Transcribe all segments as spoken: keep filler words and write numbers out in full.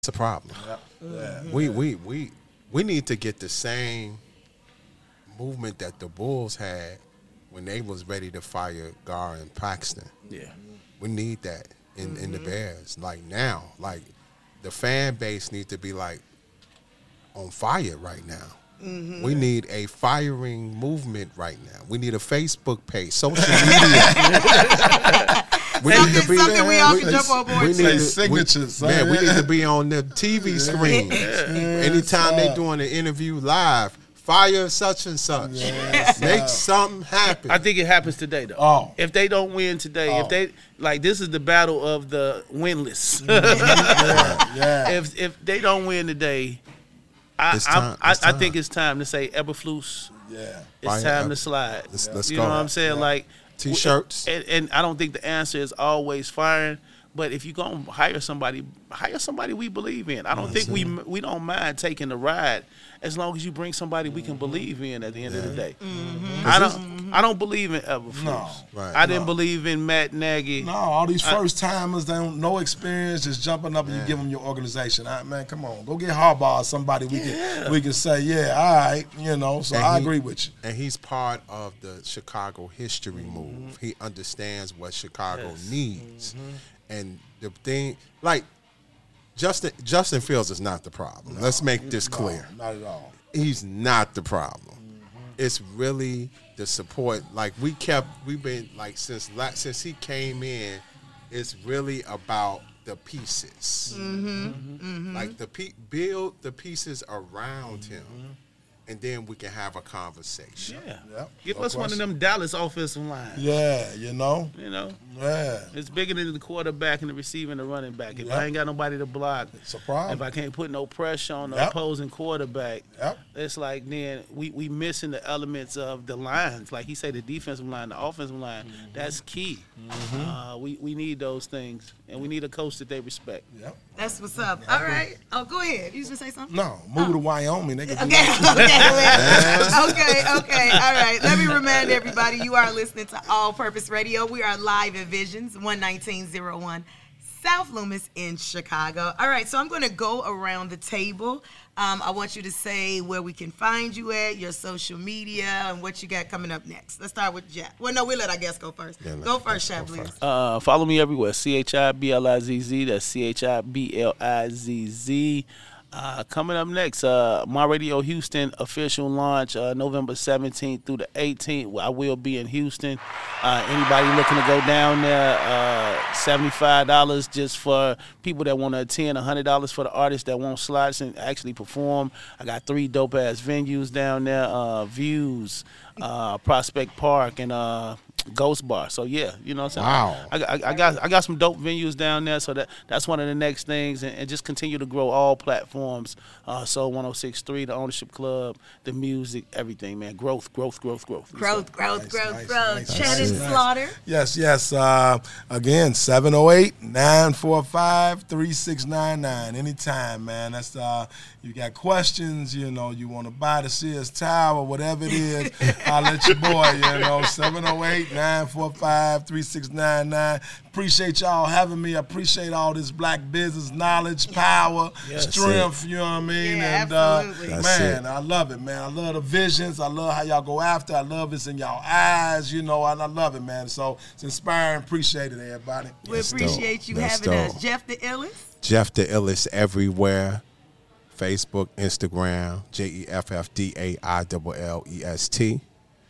It's a problem. Yeah. Yeah. We we we we need to get the same movement that the Bulls had when they was ready to fire Gar and Paxton. Yeah. We need that in, in the Bears. Like now. Like the fan base needs to be like on fire right now. Mm-hmm. We need a firing movement right now. We need a Facebook page, social media. We something, need to be something we all can we, jump on board. We We need to, signatures. We, man, we need to be on the T V screen. Anytime they doing an interview live, fire such and such. Yes, Make something happen. I think it happens today, though. Oh. If they don't win today, Oh. if they like, this is the battle of the winless. yeah, yeah. If if they don't win today, I It's I, time. I, It's I time. think it's time to say Eberflus. yeah. It's Fire time Eber- to slide. Let's- let's you go. know what I'm saying? Yeah. Like T-shirts. and, and I don't think the answer is always firing. But if you're gonna hire somebody, hire somebody we believe in. I don't think we we don't mind taking the ride as long as you bring somebody we can believe in at the end of the day. I don't I don't believe in Eberflus. No. Right. I didn't No. believe in Matt Nagy. No, all these first timers, they don't no experience, just jumping up and you give them your organization. All right, man, come on, go get Harbaugh, somebody we can we can say, yeah, all right, you know. So And I he- agree with you. And he's part of the Chicago history move. He understands what Chicago Yes. needs. And the thing, like, Justin Justin Fields is not the problem. Let's make this clear. No, not at all. He's not the problem. It's really the support. Like we kept, we've been like since la- since he came in. It's really about the pieces. Like the pe- build the pieces around him, and then we can have a conversation. Yeah. Yep, Give no us one of question. them Dallas offensive lines. Yeah, you know. You know, Yeah. it's bigger than the quarterback and the receiver and the running back. If Yep. I ain't got nobody to block, It's a problem. if I can't put no pressure on the Yep. opposing quarterback, Yep. it's like then we we missing the elements of the lines. Like he said, the defensive line, the offensive line. Mm-hmm. That's key. Uh, we we need those things, and we need a coach that they respect. Yep. That's what's up. All right. Oh, go ahead. You was gonna say something? No, move to Wyoming. They can do Okay, that okay, okay, okay. All right. Let me remind everybody you are listening to All Purpose Radio. We are live at Visions, one nineteen oh one South Loomis in Chicago. All right, so I'm going to go around the table. Um, I want you to say where we can find you at, your social media, and what you got coming up next. Let's start with Jack. Well, no, we'll let our guest go first. Yeah, let- go first, go Shaq, please. first. Uh, follow me everywhere. C H I B L I Z Z. That's C H I B L I Z Z. Uh, coming up next, uh, My Radio Houston official launch uh, November seventeenth through the eighteenth. I will be in Houston. Uh, anybody looking to go down there, uh, seventy-five dollars just for people that want to attend, one hundred dollars for the artists that want slots and actually perform. I got three dope-ass venues down there, uh, Views, uh, Prospect Park, and uh, Ghost Bar. So, yeah, you know what I'm saying? Wow. I, I, I got I got some dope venues down there, so that that's one of the next things, and, and just continue to grow all platforms. Uh, so one oh six point three, the Ownership Club, the music, everything, man. Growth, growth, growth, growth. Growth, growth, Nice, growth, nice, growth. nice, Shannon nice. Slaughter. Yes, yes. Uh, again, seven oh eight, nine four five, three six nine nine. Anytime, man. That's uh, you got questions, you know, you want to buy the Sears Tower, whatever it is, I'll let your boy, you know, seven oh eight, nine four five, three six nine nine. Appreciate y'all having me. I appreciate all this black business knowledge, power, strength, you know what I mean? Yeah, and absolutely. uh, That's man, it. I love it, man. I love the visions. I love how y'all go after. I love it's in y'all eyes, you know, and I love it, man. So it's inspiring. Appreciate it, everybody. We That's appreciate dope. you That's having us. dope. Jeff the Illest. Jeff the Illest everywhere. Facebook, Instagram, J E F F D A I L L E S T.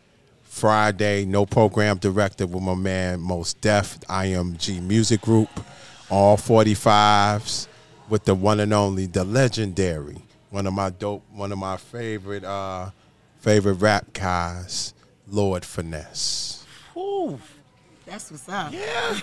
Friday, no program director with my man Most Def, I M G Music Group. All forty-fives with the one and only, the legendary, one of my dope, one of my favorite, uh, favorite rap guys, Lord Finesse. Whew. That's what's up. Yeah.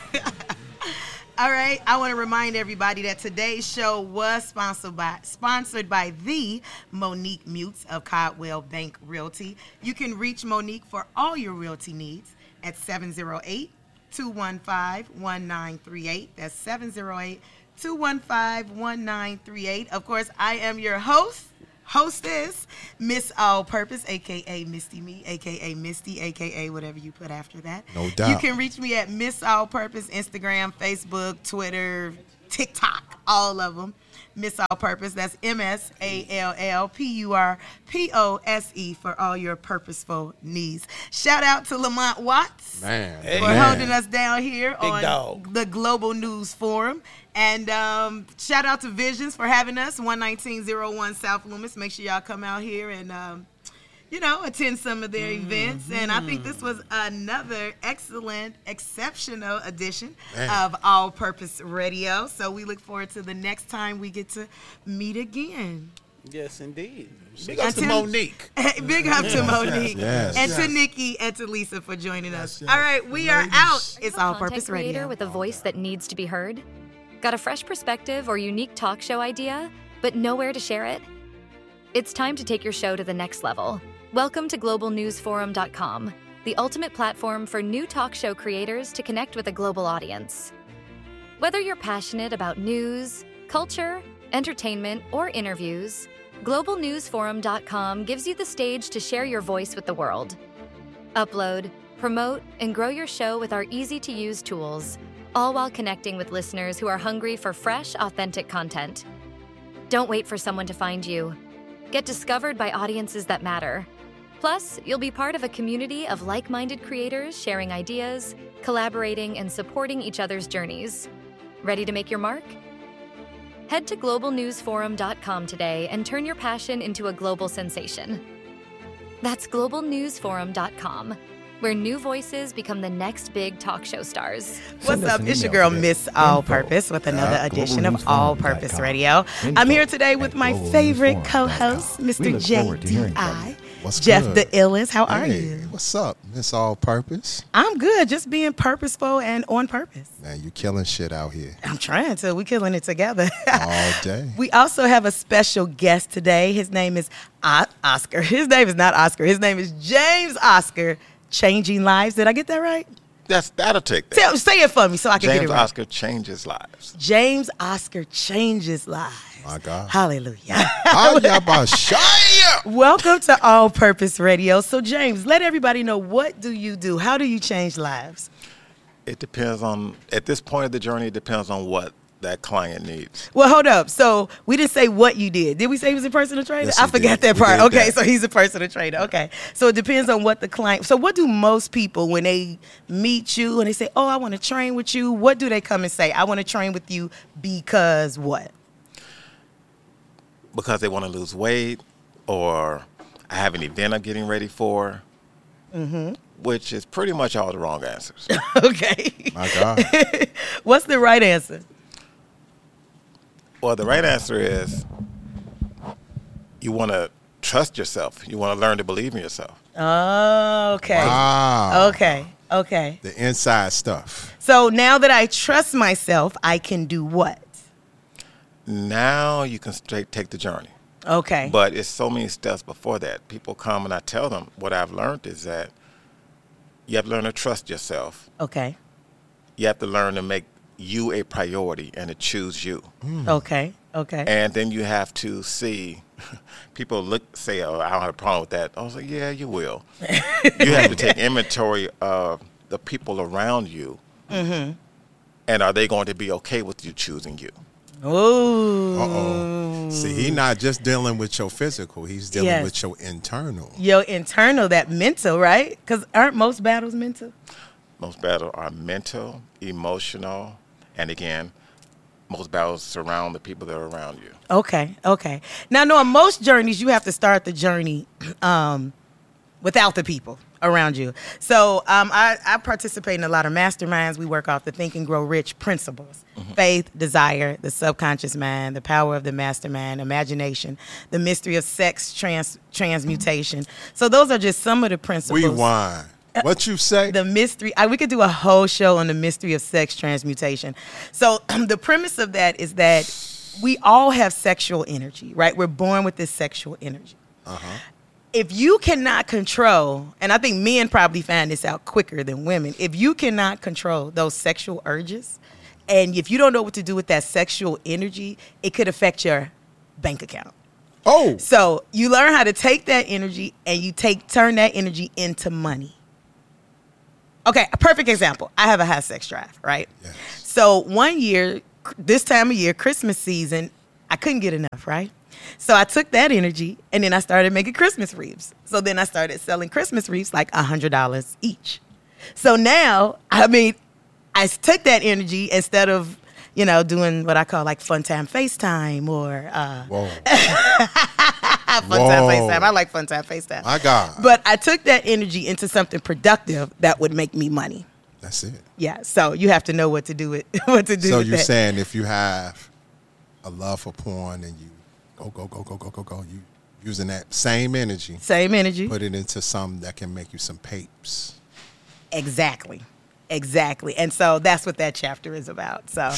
All right, I want to remind everybody that today's show was sponsored by sponsored by the Monique Mutes of Caldwell Bank Realty. You can reach Monique for all your realty needs at seven oh eight, two one five, one nine three eight. That's seven oh eight, two one five, one nine three eight. Of course, I am your host, hostess, Miss All Purpose, a k a. Misty Me, a k a. Misty, a k a whatever you put after that. No doubt. You can reach me at Miss All Purpose, Instagram, Facebook, Twitter, TikTok, all of them. Miss All Purpose. That's M S A L L P U R P O S E for all your purposeful needs. Shout out to Lamont Watts Man. Hey. for man. holding us down here Big on dog. the Global News Forum. And um, shout out to Visions for having us, one nineteen oh one South Loomis. Make sure y'all come out here and, um, you know, attend some of their events. And I think this was another excellent, exceptional edition Man. of All Purpose Radio. So we look forward to the next time we get to meet again. Yes, indeed. Big up to Until- Monique. Big up to Monique yes, and yes. to Nikki and to Lisa for joining us. yes. All right, we are Ladies. out. It's A All content Purpose creator Radio. with a voice that needs to be heard? Got a fresh perspective or unique talk show idea, but nowhere to share it? It's time to take your show to the next level. Welcome to global news forum dot com, the ultimate platform for new talk show creators to connect with a global audience. Whether you're passionate about news, culture, entertainment, or interviews, global news forum dot com gives you the stage to share your voice with the world. Upload, promote, and grow your show with our easy-to-use tools, all while connecting with listeners who are hungry for fresh, authentic content. Don't wait for someone to find you. Get discovered by audiences that matter. Plus, you'll be part of a community of like-minded creators sharing ideas, collaborating, and supporting each other's journeys. Ready to make your mark? Head to global news forum dot com today and turn your passion into a global sensation. That's global news forum dot com, where new voices become the next big talk show stars. What's up? It's your girl, Miss All Purpose, with another edition of All Purpose Radio. I'm here today with my favorite co-host, Mister J D I. What's Jeff good? the Illest. How are Hey, you? what's up, Miss All Purpose? I'm good, just being purposeful and on purpose. Man, you killing shit out here I'm trying to. We're killing it together. all day. We also have a special guest today. His name is O- Oscar. His name is not Oscar. His name is James Oscar, Changing Lives. Did I get that right? That's that'll take that. Tell, say it for me so I can get James it right. Oscar changes lives. James Oscar changes lives. My God. Hallelujah. Ayabashaya! Welcome to All Purpose Radio. So, James, let everybody know, what do you do? How do you change lives? It depends on at this point of the journey. It depends on what that client needs. Well, hold up. So we didn't say what you did. Did we say he was a personal trainer? Yes, I we forgot did. that We part. did Okay, that. so he's a personal trainer. Okay. So it depends on what the client. So what do most people, when they meet you and they say, oh, I want to train with you, what do they come and say? I want to train with you because what? Because they want to lose weight, or I have an event I'm getting ready for, mm-hmm. which is pretty much all the wrong answers. Okay. My God. What's the right answer? Well, the right answer is you want to trust yourself. You want to learn to believe in yourself. Oh, okay. Wow. Okay. Okay. The inside stuff. So now that I trust myself, I can do what? Now you can straight take the journey. Okay. But it's so many steps before that. People come and I tell them what I've learned is that you have to learn to trust yourself. Okay. You have to learn to make you a priority and to choose you. Okay. Okay. And then you have to see, people look, say, oh, I don't have a problem with that. I was like, yeah, you will. You have to take inventory of the people around you. Mm-hmm. And are they going to be okay with you choosing you? Ooh. Uh-oh. See, he not just dealing with your physical. He's dealing Yes. with your internal. Your internal, that mental, right? Because aren't most battles mental? Most battles are mental, emotional, and again, most battles surround the people that are around you. Okay, okay. Now, no, on most journeys, you have to start the journey um, without the people around you. So um, I, I participate in a lot of masterminds. We work off the Think and Grow Rich principles. Mm-hmm. Faith, desire, the subconscious mind, the power of the mastermind, imagination, the mystery of sex trans transmutation. So those are just some of the principles. Rewind. What you say? The mystery. I, we could do a whole show on the mystery of sex transmutation. So the premise of that is that we all have sexual energy, right? We're born with this sexual energy. Uh-huh. If you cannot control, and I think men probably find this out quicker than women, if you cannot control those sexual urges, and if you don't know what to do with that sexual energy, it could affect your bank account. Oh. So you learn how to take that energy and you take turn that energy into money. Okay, a perfect example. I have a high sex drive, right? Yes. So one year, this time of year, Christmas season, I couldn't get enough, right? So I took that energy and then I started making Christmas wreaths. So then I started selling Christmas wreaths like one hundred dollars each. So now, I mean, I took that energy instead of, you know, doing what I call like fun time FaceTime or uh, Whoa. fun Whoa. time FaceTime. I like fun time FaceTime. My God. But I took that energy into something productive that would make me money. That's it. Yeah. So you have to know what to do with what to do. So with you're that. saying if you have a love for porn and you go, go, go, go, go, go, go, you using that same energy, Same energy. put it into something that can make you some papes. Exactly. Exactly. And so that's what that chapter is about. So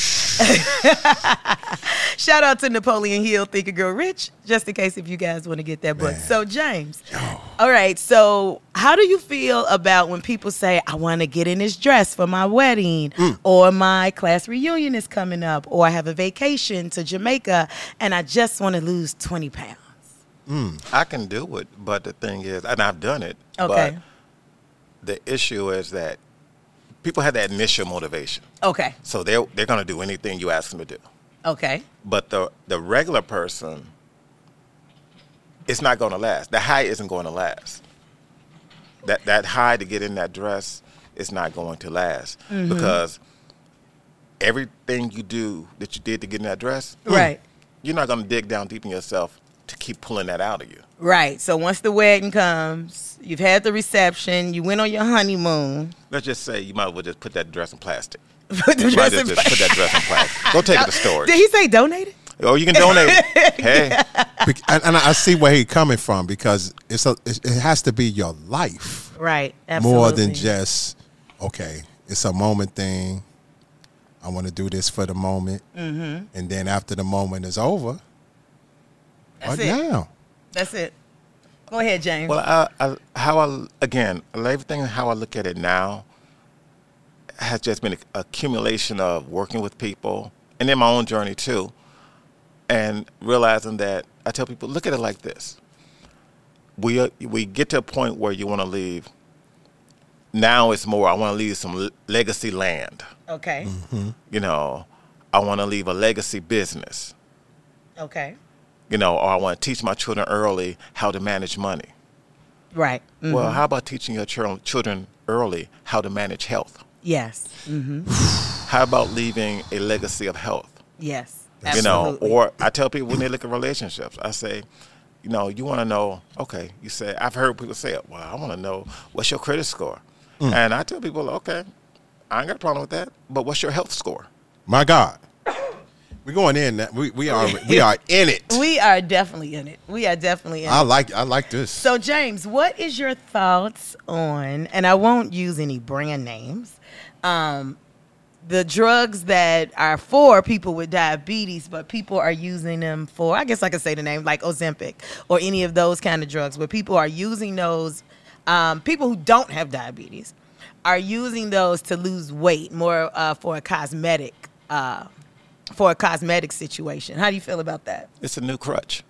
shout out to Napoleon Hill, Think and Grow Rich, just in case if you guys want to get that book. Man. So James, all right. So how do you feel about when people say, I want to get in this dress for my wedding Mm. or my class reunion is coming up or I have a vacation to Jamaica and I just want to lose twenty pounds? I can do it, but the thing is, and I've done it. Okay. But the issue is that people have that initial motivation, Okay. so they're they're going to do anything you ask them to do. Okay. But the the regular person, it's not going to last. The high isn't going to last. That that high to get in that dress is not going to last because everything you do that you did to get in that dress, Right. you're not going to dig down deep in yourself to keep pulling that out of you. Right. So once the wedding comes, you've had the reception, you went on your honeymoon. Let's just say you might as well just put that dress in plastic. Put the You might dress as in well just put that dress in plastic. Go take it to storage. Did he say donate it? Oh, you can donate it. Hey, Bec- and, and I see where he's coming from because it's a, it it has to be your life Right. Absolutely. more than just, okay, it's a moment thing. I want to do this for the moment. Mm-hmm. And then after the moment is over, That's what it. now? That's it. Go ahead, James. well, I, I, how I again, everything how I look at it now has just been an accumulation of working with people and in my own journey too, and realizing that I tell people, look at it like this: we uh, we get to a point where you want to leave. Now it's more, I want to leave some le- legacy land. okay. You know, I want to leave a legacy business. Okay. You know, or I want to teach my children early how to manage money. Right. Mhm. Well, how about teaching your chil- children early how to manage health? Yes. Mm-hmm. How about leaving a legacy of health? Yes. You know, Absolutely. or I tell people when they look at relationships, I say, you know, you want to know, okay, you say, I've heard people say, well, I want to know what's your credit score. And I tell people, okay, I ain't got a problem with that, but what's your health score? My God. We're going in. That we we are we are in it. We are definitely in it. We are definitely in I it. like I like this. So, James, what is your thoughts on, and I won't use any brand names, um, the drugs that are for people with diabetes, but people are using them for, I guess I could say the name, like Ozempic or any of those kind of drugs, where people are using those, um, people who don't have diabetes are using those to lose weight more uh, for a cosmetic, uh, for a cosmetic situation. How do you feel about that? It's a new crutch.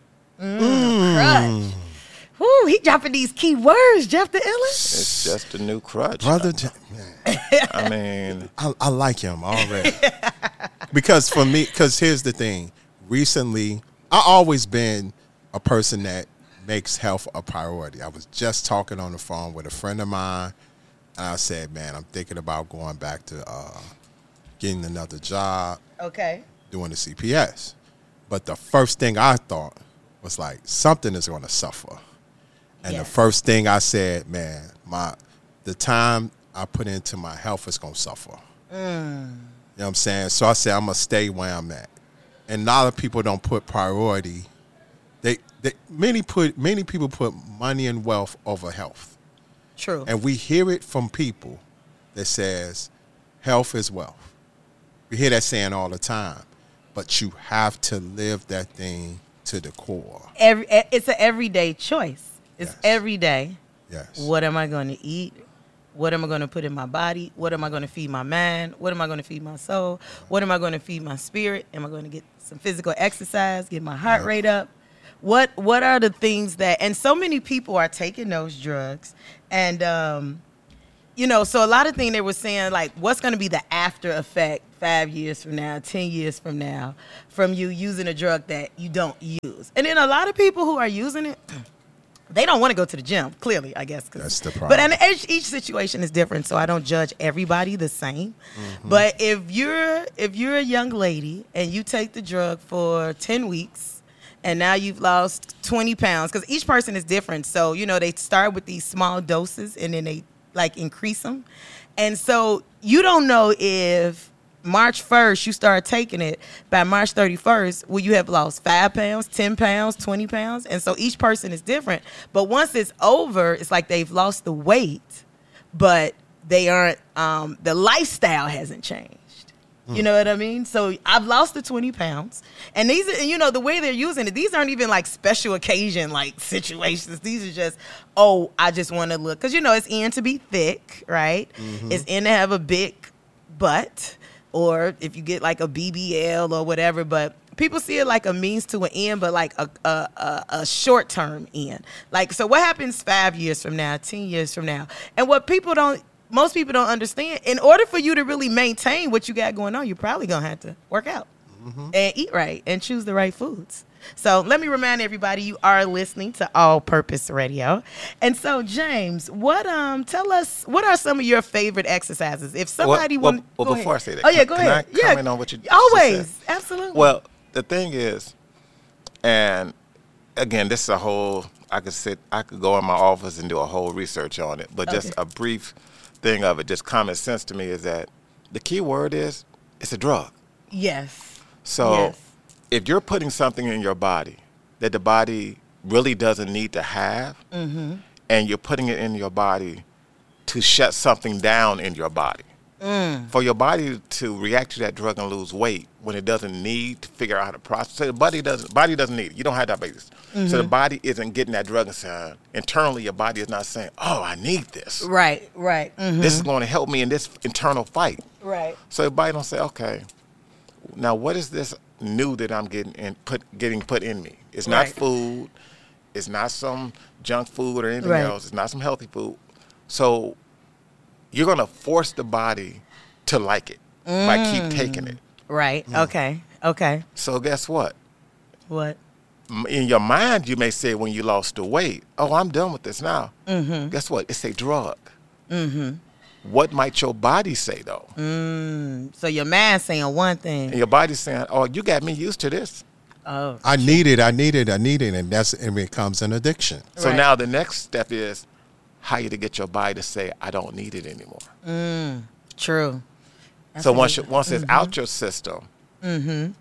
Crutch. Woo, he dropping these key words, Jeff the Illest. It's just a new crutch. Brother, Ja- man, I mean, I, I like him already. Because for me, because here's the thing. Recently, I always been a person that makes health a priority. I was just talking on the phone with a friend of mine, and I said, man, I'm thinking about going back to uh, getting another job, Okay. doing the C P S. But the first thing I thought was like, something is going to suffer. And Yes. the first thing I said, man, my the time I put into my health is going to suffer. You know what I'm saying? So I said, I'm going to stay where I'm at. And a lot of people don't put priority. They, they many put many people put money and wealth over health. True. And we hear it from people that says health is wealth. We hear that saying all the time. But you have to live that thing to the core. Every it's an everyday choice. It's Yes. every day. Yes. What am I going to eat? What am I going to put in my body? What am I going to feed my mind? What am I going to feed my soul? What am I going to feed my spirit? Am I going to get some physical exercise, get my heart Yep. rate up? What What are the things that? And so many people are taking those drugs, and um, you know, so a lot of things they were saying like, what's going to be the after effect five years from now, ten years from now, from you using a drug that you don't use. And then a lot of people who are using it, they don't want to go to the gym, clearly, I guess. That's the problem. But and each, each situation is different, so I don't judge everybody the same. Mm-hmm. But if you're if you're a young lady and you take the drug for ten weeks and now you've lost twenty pounds, because each person is different. So, you know, they start with these small doses and then they, like, increase them. And so you don't know if March first you start taking it, by March thirty-first, will you have lost five pounds, ten pounds, twenty pounds? And so each person is different. But once it's over, it's like they've lost the weight, but they aren't, um, the lifestyle hasn't changed. Mm. You know what I mean? So I've lost the twenty pounds. And these are, you know, the way they're using it, these aren't even like special occasion like situations. These are just, oh, I just want to look. Because, you know, it's in to be thick, right? Mm-hmm. It's in to have a big butt. Or if you get like a B B L or whatever, but people see it like a means to an end, but like a a, a, a short-term end. Like, so what happens five years from now, ten years from now? And what people don't, most people don't understand, in order for you to really maintain what you got going on, you're probably going to have to work out mm-hmm. and eat right and choose the right foods. So let me remind everybody, you are listening to All Purpose Radio. And so, James, what um tell us, what are some of your favorite exercises? If somebody well, want well, well before ahead. I say that, oh yeah, can, go can ahead. I yeah, comment on what you always, just said? Absolutely. Well, the thing is, and again, this is a whole. I could sit, I could go in my office and do a whole research on it, but okay. just a brief thing of it, just common sense to me is that the key word is it's a drug. Yes. So yes. if you're putting something in your body that the body really doesn't need to have, mm-hmm. and you're putting it in your body to shut something down in your body. Mm. For your body to react to that drug and lose weight when it doesn't need to figure out how to process. So the body doesn't, body doesn't need it. You don't have diabetes. Mm-hmm. So the body isn't getting that drug and saying, internally your body is not saying, oh, I need this. Right, right. Mm-hmm. This is going to help me in this internal fight. Right. So the body don't say, okay, now what is this new that I'm getting in, put getting put in me? It's not right. food. It's not some junk food or anything right. else. It's not some healthy food. So you're going to force the body to like it mm. by keep taking it. Right. Mm. Okay. Okay. So guess what? What? In your mind, you may say when you lost the weight, oh, I'm done with this now. Mm-hmm. Guess what? It's a drug. Mm-hmm. What might your body say, though? Mm. So your mind's saying one thing. And your body's saying, oh, you got me used to this. Oh. I need it, I need it, I need it, and that's and it becomes an addiction. So right. now the next step is how you to get your body to say, I don't need it anymore. Mm. True. That's so once you, once mm-hmm. it's out your system, mm-hmm.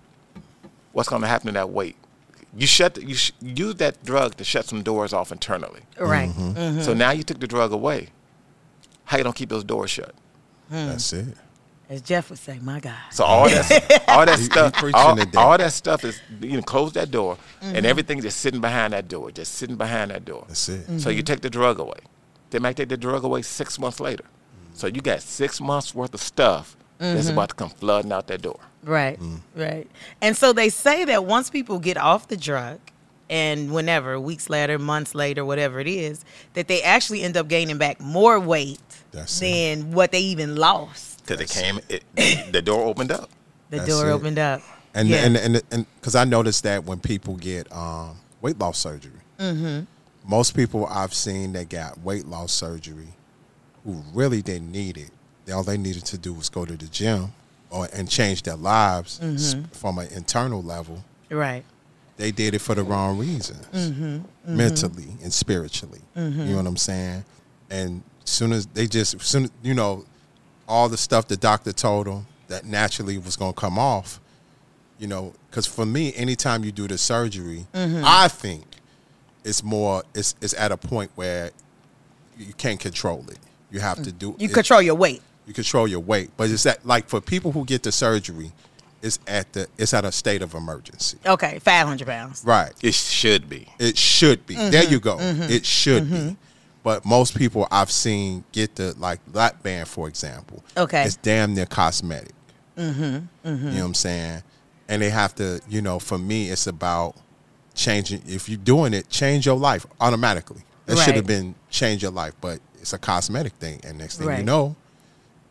what's going to happen to that weight? You shut the, you sh- use that drug to shut some doors off internally. Right. Mm-hmm. Mm-hmm. So now you took the drug away. How you don't keep those doors shut? Mm. That's it. As Jeff would say, my God. So all that, all that He- he stuff, preaching all, today. all that stuff is you know close that door, Mm-hmm. and everything just sitting behind that door, just sitting behind that door. That's it. Mm-hmm. So you take the drug away. They might take the drug away six months later. So you got six months worth of stuff that's Mm-hmm. about to come flooding out that door. Right, Mm. right. And so they say that once people get off the drug, and whenever, weeks later, months later, whatever it is, that they actually end up gaining back more weight That's than what they even lost. Because it came, it, the door opened up. The That's door it. opened up. And Yeah. and and and because I noticed that when people get um, weight loss surgery, Mm-hmm. most people I've seen that got weight loss surgery who really didn't need it. All they needed to do was go to the gym or and change their lives s- from an internal level. Right. They did it for the wrong reasons, mentally and spiritually. You know what I'm saying? And soon as they just, soon you know, all the stuff the doctor told them that naturally was going to come off. You know, because for me, anytime you do the surgery, I think it's more, it's it's at a point where you can't control it. You have to do You it, control your weight. you control your weight, but it's that like for people who get the surgery, it's at the it's at a state of emergency. Okay, five hundred pounds. Right. It should be. It should be. There you go. It should be. But most people I've seen get the like lap band, for example. Okay. It's damn near cosmetic. Mm-hmm. Mm-hmm. You know what I'm saying? And they have to, you know, for me, it's about changing. If you're doing it, change your life automatically. That should Right. have been change your life, but it's a cosmetic thing. And next thing you Right. know,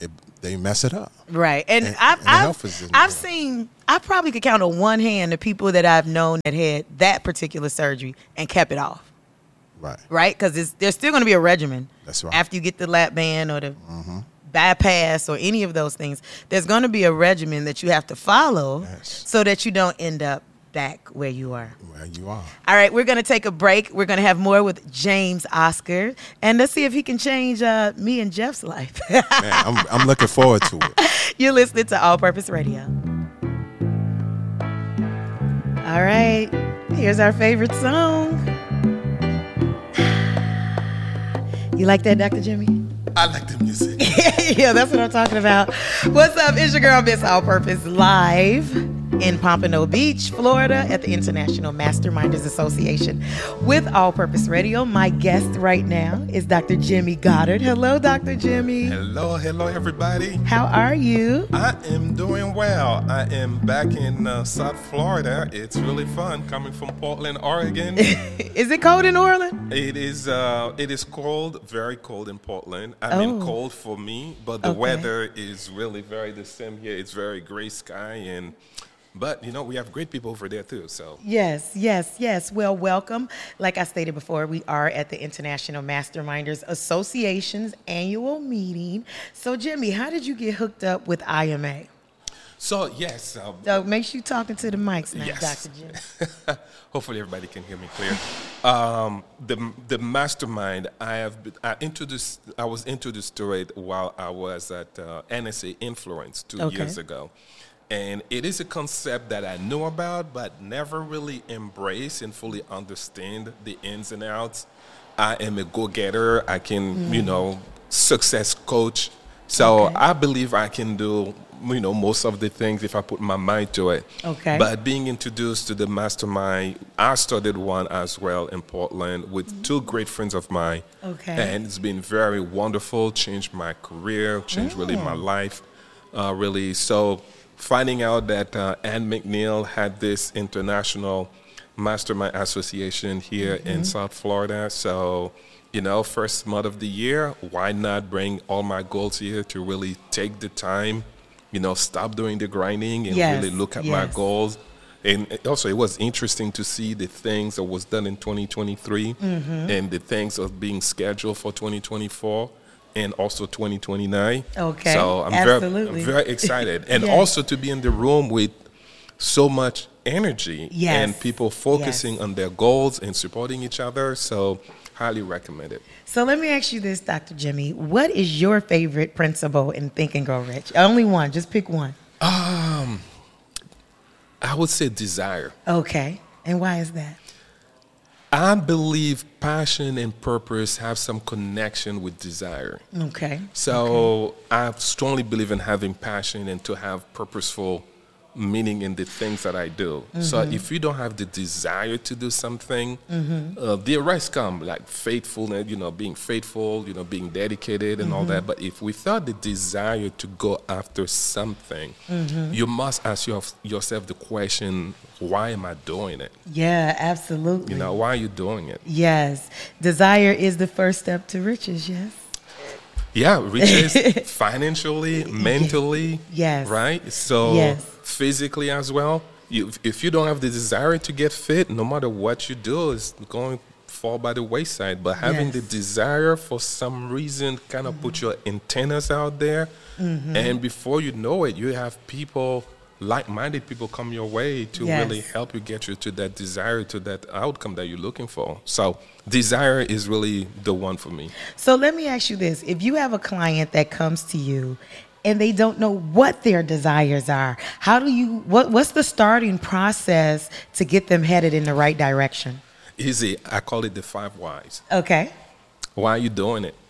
it, they mess it up. Right. And, And- I've, and the I've, health is in- I've yeah. seen, I probably could count on one hand the people that I've known that had that particular surgery and kept it off. Right. Right? Because there's still going to be a regimen. That's right. After you get the lap band or the bypass or any of those things, there's going to be a regimen that you have to follow Yes. so that you don't end up back where you are. Well, you are. All right, we're going to take a break. We're going to have more with James Oscar, and let's see if he can change uh, me and Jeff's life. Man, I'm, I'm looking forward to it. You're listening to All Purpose Radio. All right, here's our favorite song. You like that, Doctor Jimmy? I like the music. Yeah, that's what I'm talking about. What's up? It's your girl, Miss All Purpose, live in Pompano Beach, Florida, at the International Masterminders Association with All Purpose Radio. My guest right now is Doctor Jimmy Goddard. Hello, Doctor Jimmy. Hello, hello, everybody. How are you? I am doing well. I am back in uh, South Florida. It's really fun coming from Portland, Oregon. Is it cold in Orland? It is. Uh, it is cold, very cold in Portland. I mean, Oh. cold for me, but the Okay. weather is really very the same here. It's very gray sky, and but you know we have great people over there too. So Yes, yes, yes. Well, welcome. Like I stated before, we are at the International Masterminders Association's annual meeting. So, Jimmy, how did you get hooked up with I M A? so yes. Uh, So make sure you're talking to the mics now, Yes. Doctor Jimmy. Hopefully everybody can hear me clear. Um, the the mastermind I have been, I introduced I was introduced to it while I was at uh, N S A Influence two Okay. years ago, and it is a concept that I know about but never really embrace and fully understand the ins and outs. I am a go-getter. I can you know success coach. So Okay. I believe I can do, you know, most of the things if I put my mind to it. Okay. But being introduced to the mastermind, I started one as well in Portland with two great friends of mine. Okay. And it's been very wonderful, changed my career, changed really my life, uh, really. So finding out that uh, Ann McNeil had this international mastermind association here in South Florida. So, you know, first month of the year, why not bring all my goals here to really take the time, you know, stop doing the grinding and Yes, really look at my yes. goals. And also, it was interesting to see the things that was done in twenty twenty-three Mm-hmm. and the things that are being scheduled for twenty twenty-four and also twenty twenty-nine. Okay, So I'm absolutely. very, I'm very excited. And Yes. also to be in the room with so much energy Yes, and people focusing yes. on their goals and supporting each other. So highly recommend it. So let me ask you this, Doctor Jimmy. What is your favorite principle in Think and Grow Rich? Only one. Just pick one. Um, I would say desire. Okay. And why is that? I believe passion and purpose have some connection with desire. Okay. So I strongly believe in having passion and to have purposeful meaning in the things that I do. So if you don't have the desire to do something, uh, the rest come like faithfulness, you know, being faithful, you know, being dedicated and all that. But if without the desire to go after something, you must ask your, yourself the question, why am I doing it? Yeah, absolutely. You know, why are you doing it? Yes. Desire is the first step to riches, yes? Yeah, riches financially, mentally, Yes. right? So Yes. physically as well. You, if you don't have the desire to get fit, no matter what you do, it's going to fall by the wayside. But having Yes. the desire for some reason kind of put your antennas out there, Mm-hmm. and before you know it, you have people, like-minded people come your way to Yes. really help you get you to that desire, to that outcome that you're looking for. So desire is really the one for me. So let me ask you this. If you have a client that comes to you and they don't know what their desires are, how do you, what, what's the starting process to get them headed in the right direction? Easy. I call it the five whys. Okay. Why are you doing it?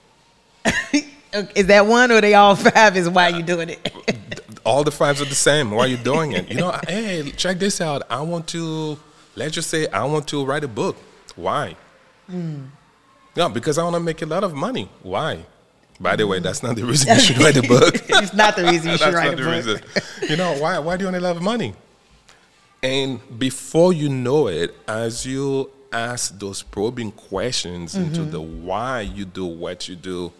Is that one or they all five is why you doing it? All the fives are the same. Why are you doing it? You know, hey, check this out. I want to, let's just say, I want to write a book. Why? Mm. No, because I want to make a lot of money. Why? By the way, that's not the reason you should write a book. It's not the reason you should That's write not a the book. reason. You know, why, why do you want a lot of money? And before you know it, as you ask those probing questions into the why you do what you do,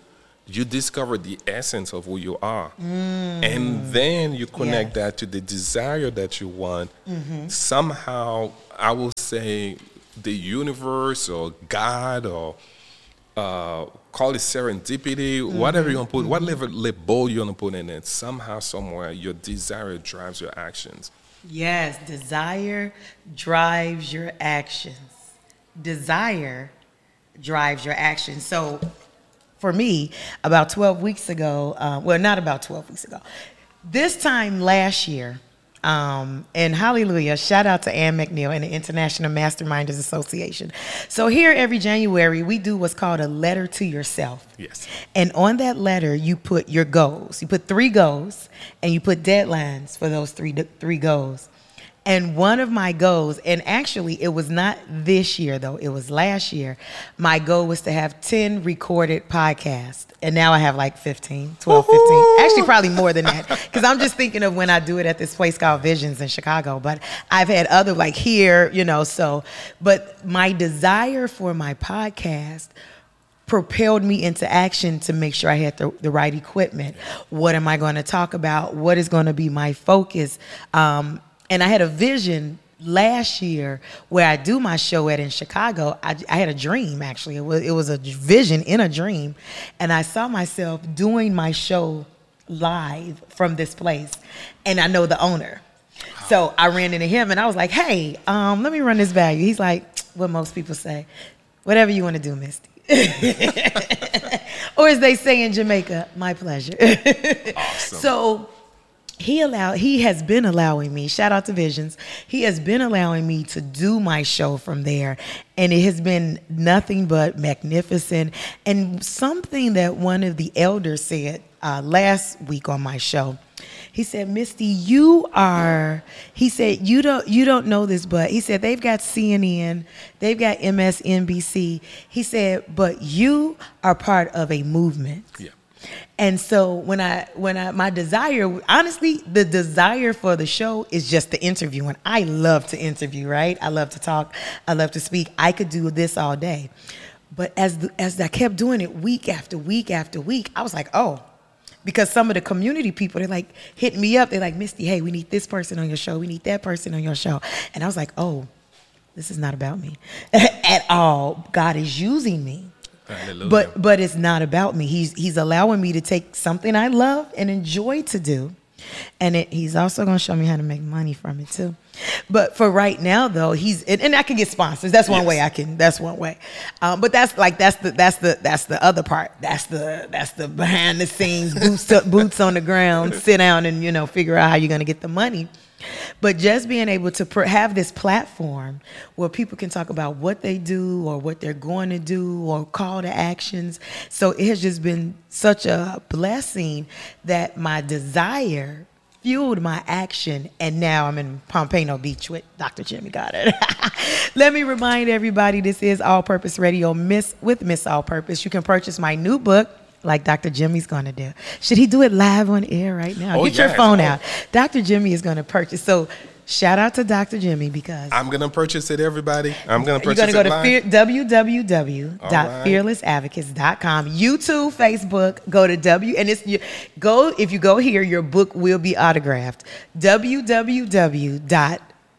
you discover the essence of who you are. Mm. And then you connect yes. that to the desire that you want. Mm-hmm. Somehow, I will say the universe or God or uh, call it serendipity, mm-hmm. whatever you want to put, mm-hmm. whatever label you want to put in it, somehow, somewhere, your desire drives your actions. Yes, desire drives your actions. Desire drives your actions. So for me, about twelve weeks ago, uh, well, not about twelve weeks ago, this time last year, Um, and hallelujah, shout out to Ann McNeil and the International Masterminders Association. So here every January, we do what's called a letter to yourself. Yes. And on that letter, you put your goals. You put three goals, and you put deadlines for those three three goals. And one of my goals, and actually it was not this year though, it was last year, my goal was to have ten recorded podcasts. And now I have like fifteen, twelve, fifteen. Actually probably more than that. Because I'm just thinking of when I do it at this place called Visions in Chicago. But I've had other like here, you know, so. But my desire for my podcast propelled me into action to make sure I had the, the right equipment. What am I going to talk about? What is going to be my focus? Um, And I had a vision last year where I do my show at in Chicago. I, I had a dream, actually. It was, it was a vision in a dream. And I saw myself doing my show live from this place. And I know the owner. So I ran into him and I was like, hey, um, let me run this by you. He's like, what most people say, whatever you want to do, Misty. Or as they say in Jamaica, my pleasure. Awesome. So He allowed. He has been allowing me, shout out to Visions, he has been allowing me to do my show from there. And it has been nothing but magnificent. And something that one of the elders said uh, last week on my show, he said, Misty, you are, he said, you don't you don't know this, but he said, they've got C N N, they've got M S N B C. He said, but you are part of a movement. Yeah. And so when I, when I, my desire, honestly, the desire for the show is just the interview. And I love to interview, right? I love to talk. I love to speak. I could do this all day. But as the, as I kept doing it week after week after week, I was like, oh, because some of the community people, they're like hitting me up. They're like, Misty, hey, we need this person on your show. We need that person on your show. And I was like, oh, this is not about me at all. God is using me. Hallelujah. But but it's not about me. He's he's allowing me to take something I love and enjoy to do. And it, he's also going to show me how to make money from it too. But for right now though, he's and, and I can get sponsors. That's one yes. way I can. That's one way. Um, but that's like that's the that's the that's the other part. That's the that's the behind the scenes boots up, boots on the ground. Sit down and you know figure out how you're going to get the money. But just being able to pr- have this platform where people can talk about what they do or what they're going to do or call to actions. So it has just been such a blessing that my desire fueled my action. And now I'm in Pompano Beach with Doctor Jimmy Goddard. Let me remind everybody, this is All Purpose Radio Miss with Miss All Purpose. You can purchase my new book, like Doctor Jimmy's going to do. Should he do it live on air right now? Oh, Get yes. your phone oh. out. Doctor Jimmy is going to purchase. So shout out to Doctor Jimmy because I'm going to purchase it, everybody. I'm going to purchase you're going to go it to fear, live. w w w dot fearless advocates dot com. YouTube, Facebook, go to W, and it's you, go if you go here, your book will be autographed. w w w dot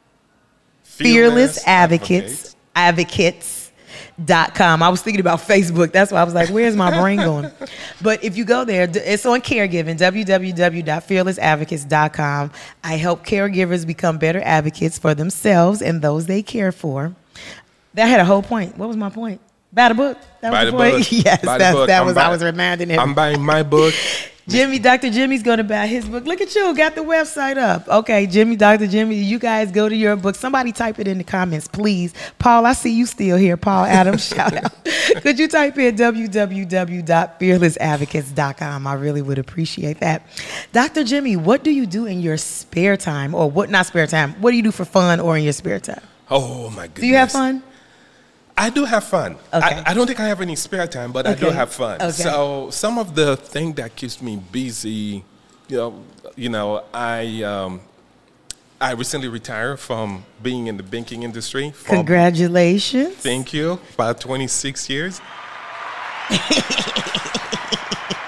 fearless advocates advocates Dot com. I was thinking about Facebook. That's why I was like, where's my brain going? But if you go there, it's on caregiving, w w w dot fearless advocates dot com. I help caregivers become better advocates for themselves and those they care for. That had a whole point. What was my point? Buy the book. That was Buy the, the point. book. Yes, Buy the that's, book. that I'm was. buy- I was reminding him. I'm buying my book. Jimmy, Doctor Jimmy's going to buy his book. Look at you, got the website up. Okay, Jimmy, Doctor Jimmy, you guys go to your book. Somebody type it in the comments, please. Paul, I see you still here. Paul Adams, shout out. Could you type in w w w dot fearless advocates dot com? I really would appreciate that. Doctor Jimmy, what do you do in your spare time? Or what, not spare time, what do you do for fun or in your spare time? Oh, my goodness. Do you have fun? I do have fun. Okay. I, I don't think I have any spare time, but Okay. I do have fun. Okay. So some of the thing that keeps me busy, you know, you know, I um, I recently retired from being in the banking industry. For, Congratulations. Thank you. About twenty-six years.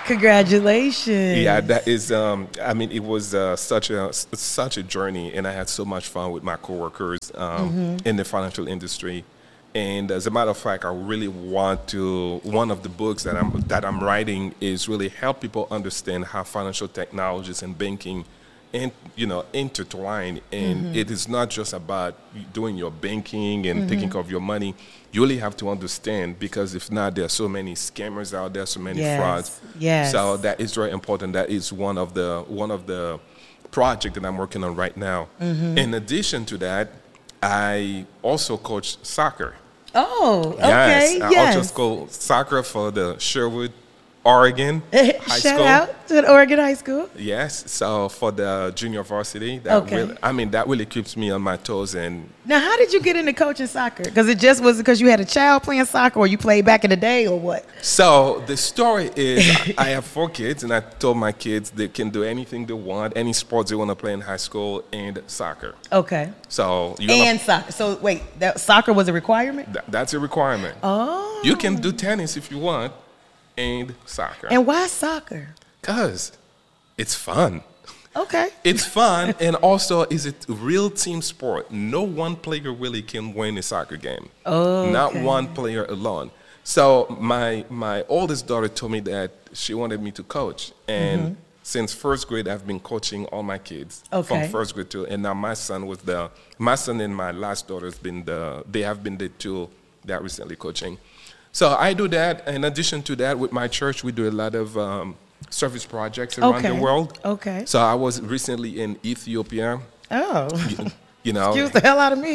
Congratulations. Yeah, that is. Um, I mean, it was uh, such a such a journey, and I had so much fun with my coworkers um, Mm-hmm. in the financial industry. And as a matter of fact, I really want to. One of the books that I'm that I'm writing is really help people understand how financial technologies and banking, and you know, intertwine. And Mm-hmm. it is not just about doing your banking and taking care of your money. You really have to understand, because if not, there are so many scammers out there, so many Yes, frauds. yes. So that is very important. That is one of the one of the project that I'm working on right now. Mm-hmm. In addition to that, I also coach soccer. Oh, okay. Yes, I Yes. also coach soccer for the Sherwood, Oregon High Shout School. out to the Oregon High School. Yes, so for the junior varsity, that Okay. really, I mean, that really keeps me on my toes. And Now, how did you get into coaching soccer? Because it just was because you had a child playing soccer, or you played back in the day, or what? so the story is, I, I have four kids, and I told my kids they can do anything they want, any sports they want to play in high school, and soccer. Okay. So you And soccer. So wait, that soccer was a requirement? Th- that's a requirement. Oh. You can do tennis if you want, and soccer. And why soccer? Cause it's fun. Okay. It's fun, and also is a real team sport. No one player really can win a soccer game. Oh. Not one player alone. So my my oldest daughter told me that she wanted me to coach, and since first grade I've been coaching all my kids Okay. from first grade to, and now my son was the my son and my last daughter has been the they have been the two that recently coaching. So I do that. In addition to that, with my church, we do a lot of um, service projects around Okay. the world. Okay. So I was recently in Ethiopia. Oh. You, you know. Excuse the hell out of me.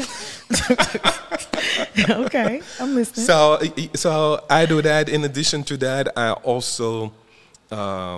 Okay. I'm listening. So so I do that. In addition to that, I also uh,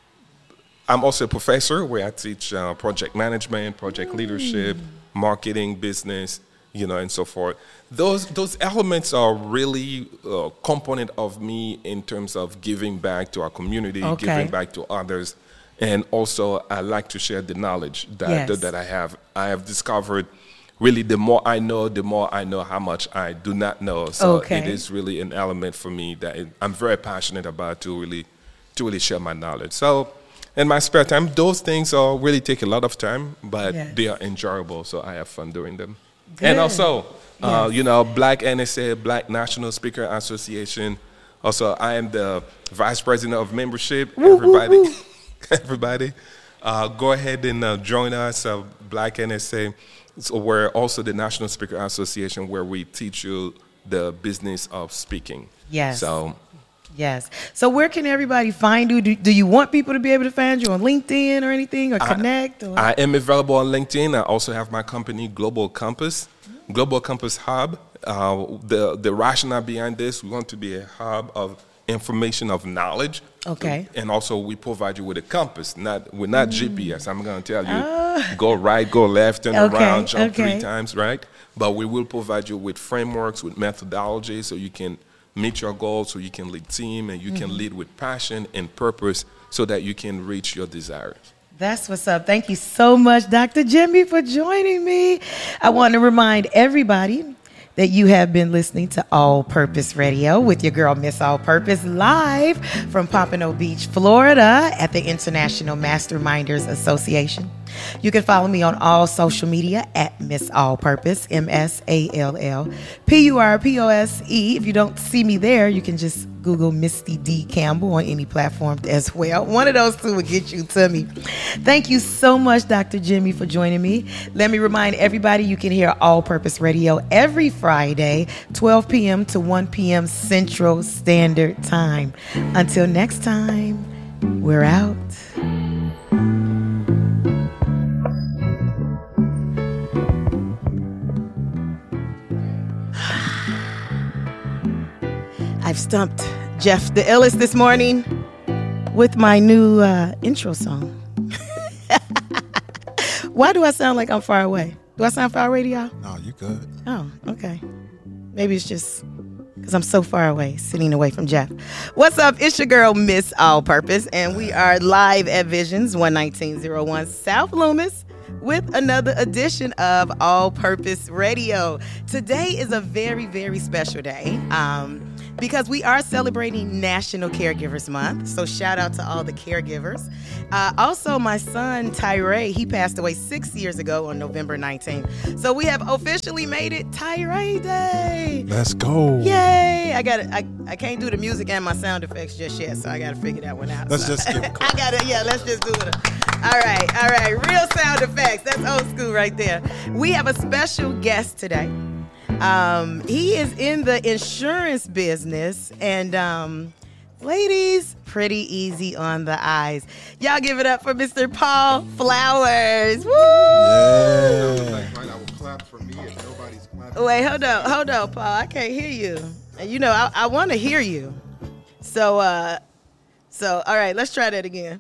I'm also a professor where I teach uh, project management, project leadership, marketing, business, you know, and so forth. Those those elements are really a component of me in terms of giving back to our community, Okay. giving back to others, and also I like to share the knowledge that Yes. that I have. I have discovered really the more I know, the more I know how much I do not know. So Okay. it is really an element for me that it, I'm very passionate about to really to really share my knowledge. So in my spare time, those things are really take a lot of time, but Yes. they are enjoyable. So I have fun doing them. Good. And also, uh, Yes. you know, Black N S A, Black National Speaker Association. Also, I am the vice president of membership. Everybody, everybody, uh, go ahead and uh, join us, uh, Black N S A. So we're also the National Speaker Association, where we teach you the business of speaking. Yes. So Yes. So where can everybody find you? Do, do you want people to be able to find you on LinkedIn or anything, or connect? Or? I am available on LinkedIn. I also have my company, Global Compass, Global Compass Hub. Uh, the the rationale behind this, we want to be a hub of information, of knowledge. Okay. And also, we provide you with a compass. Not we're not G P S. I'm going to tell you, go right, go left, turn Okay, around, jump okay. three times, right? But we will provide you with frameworks, with methodology, so you can meet your goals, so you can lead team, and you can lead with passion and purpose, so that you can reach your desires. That's what's up. Thank you so much, Doctor Jimmy, for joining me. I want to remind everybody that you have been listening to All Purpose Radio with your girl, Miss All Purpose, live from Pompano Beach, Florida at the International Masterminders Association. You can follow me on all social media at Miss All Purpose, M S A L L P U R P O S E. If you don't see me there, you can just Google Misty D. Campbell on any platform as well. One of those two will get you to me. Thank you so much, Doctor Jimmy, for joining me. Let me remind everybody you can hear All Purpose Radio every Friday, twelve p.m. to one p.m. Central Standard Time. Until next time, we're out. I've stumped Jeff the Ellis this morning with my new uh, intro song. Why do I sound like I'm far away? Do I sound far away to y'all? No, you good. Oh, okay. Maybe it's just because I'm so far away, sitting away from Jeff. What's up? It's your girl, Miss All Purpose, and we are live at Visions, one nineteen oh one South Loomis, with another edition of All Purpose Radio. Today is a very, very special day. Um, because we are celebrating National Caregivers Month. So shout out to all the caregivers. Uh, also, my son, Tyree, he passed away six years ago on November nineteenth. So we have officially made it Tyree Day. Let's go. Yay! I got I I can't do the music and my sound effects just yet, so I got to figure that one out. Let's so. just give it. I got to, yeah, let's just do it. All right, all right. Real sound effects. That's old school right there. We have a special guest today. Um, he is in the insurance business, and um, ladies, pretty easy on the eyes. Y'all give it up for Mister Paul Flowers. Woo! Yeah. I will clap for me if nobody's clapping. Wait, hold on, hold on, Paul. I can't hear you. And you know, I, I want to hear you. So, uh, so, all right, let's try that again.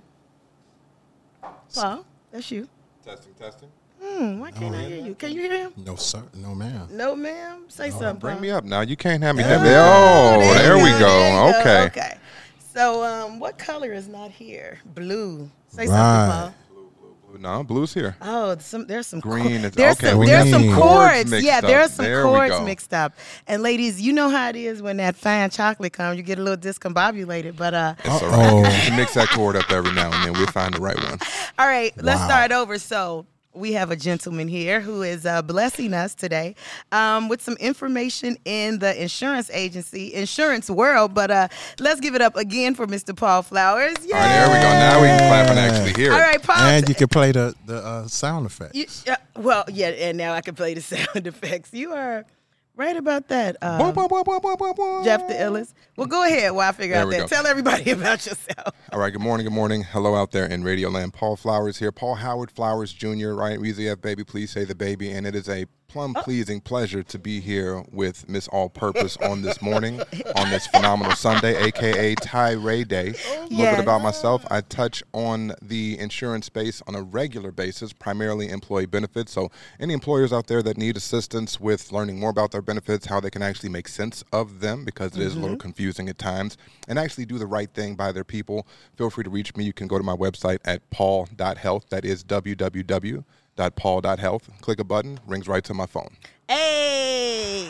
Paul, that's you. Testing, testing. Hmm, why can't I hear you? Can you hear him? No, sir. No, ma'am. No, ma'am. Say something, Bring Paul. me up now. You can't have me. Oh, Have me. Oh, there there you we go, go. there you Okay. Okay. So, um, what color is not here? Blue. Say Right. something, Paul. No, blue's here. Oh, some there's some Green chor- is- there's okay, some we there's got some some chords. chords mixed Yeah, up. there's some There we chords go. mixed up. And ladies, you know how it is when that fine chocolate comes, you get a little discombobulated. But uh, It's all Uh-oh. right. You can mix that chord up every now and then. We'll find the right one. all right, let's Wow. start over. So we have a gentleman here who is uh, blessing us today um, with some information in the insurance agency, insurance world. But uh, let's give it up again for Mister Paul Flowers. Yay! All right, there we go. Now we can clap and actually hear it. All right, Paul. And you can play the the uh, sound effects. You, uh, well, yeah, and now I can play the sound effects. You are right about that, uh, Boom, boom, boom, boom, boom, boom, boom. Jeff the Illis. Well, go ahead while I figure There out we that. go. Tell everybody about yourself. All right, good morning, good morning. Hello out there in Radio Land. Paul Flowers here. Paul Howard Flowers Junior, right? Weezy F, baby, please say the baby. And it is a plum-pleasing pleasure to be here with Miss All-Purpose on this morning, on this phenomenal Sunday, a k a. Tyree Day. A little Yes. bit about myself. I touch on the insurance space on a regular basis, primarily employee benefits. So any employers out there that need assistance with learning more about their benefits, how they can actually make sense of them, because it is a little confusing at times, and actually do the right thing by their people, feel free to reach me. You can go to my website at paul dot health. That is w w w dot paul dot health. Click a button, rings right to my phone. Hey.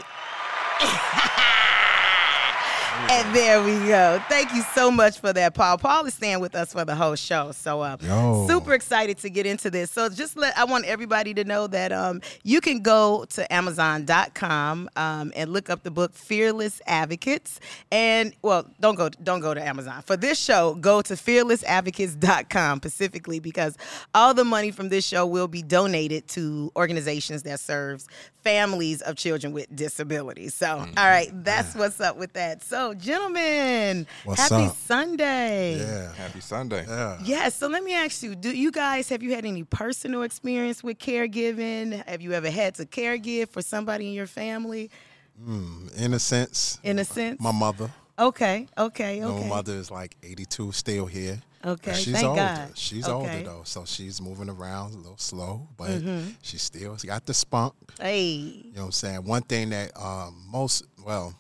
And there we go. Thank you so much for that, Paul. Paul is staying with us for the whole show. So uh, Yo. super excited to get into this. So just let I want everybody to know that um, you can go to amazon dot com um, and look up the book Fearless Advocates. And well, don't go don't go to Amazon. For this show, go to fearless advocates dot com specifically, because all the money from this show will be donated to organizations that serves families of children with disabilities. So, all right, that's what's up with that. So, gentlemen, What's happy up? Sunday. Yeah. Happy Sunday. Yeah. Yeah, so let me ask you, do you guys, have you had any personal experience with caregiving? Have you ever had to caregive for somebody in your family, In a sense, in a sense? my mother. Okay, okay, You know, okay. my mother is like eighty-two, still here. Okay, She's thank older. God. She's Okay. older though, so she's moving around a little slow, but Mm-hmm. she still got the spunk. Hey, You know what I'm saying? One thing that um, most, well,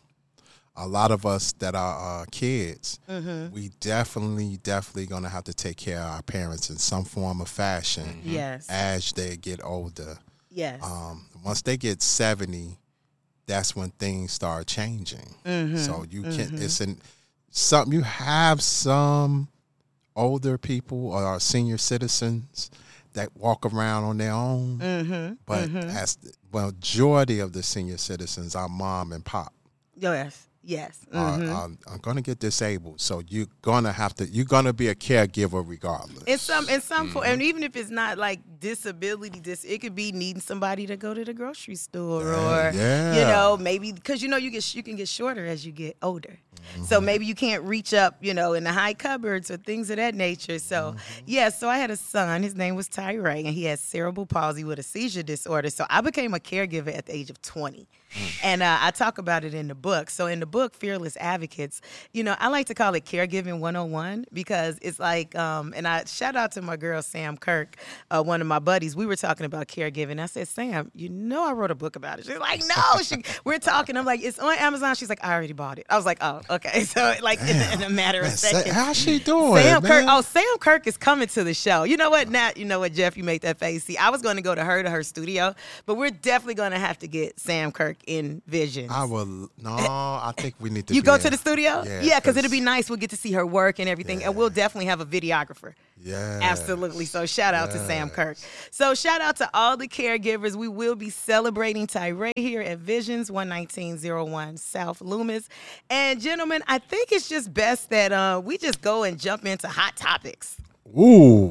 a lot of us that are uh, kids, Mm-hmm. we definitely, definitely gonna have to take care of our parents in some form of fashion yes, as they get older. yes. Um, once they get seventy, that's when things start changing. Mm-hmm. So you can, it's an some you have some older people or senior citizens that walk around on their own, Mm-hmm. but as the majority of the senior citizens are mom and pop. Yes, yes. Are, Mhm. are, are going to get disabled, so you're gonna have to. You're gonna be a caregiver regardless. In some, in some, fo- and even if it's not like disability, dis, it could be needing somebody to go to the grocery store, or yeah. you know, maybe because you know you get you can get shorter as you get older, so maybe you can't reach up, you know, in the high cupboards or things of that nature. So yeah, so I had a son. His name was Tyree, and he had cerebral palsy with a seizure disorder. So I became a caregiver at the age of twenty. And uh, I talk about it in the book. So in the book, Fearless Advocates, you know, I like to call it Caregiving one oh one, because it's like, um, and I shout out to my girl, Sam Kirk, uh, one of my buddies. We were talking about caregiving. I said, Sam, you know I wrote a book about it. She's like, no. She, we're talking. I'm like, it's on Amazon. She's like, I already bought it. I was like, oh, Okay, so like in, in a matter of Man, Sa- seconds. how's she doing, Sam Kirk. man? Oh, Sam Kirk is coming to the show. You know what, Nat? You know what, Jeff? You make that face. See, I was going to go to her to her studio, but we're definitely going to have to get Sam Kirk in Visions. I will. No, I think we need to. You be go in- to the studio? Yeah, Yeah, because it'll be nice. We'll get to see her work and everything, Yeah. and we'll definitely have a videographer. Yeah, Absolutely. So shout out to Sam Kirk. So shout out to all the caregivers. We will be celebrating Tyree here at Visions, one nineteen oh one South Loomis. And gentlemen, I think it's just best that uh, we just go and jump into hot topics. Ooh.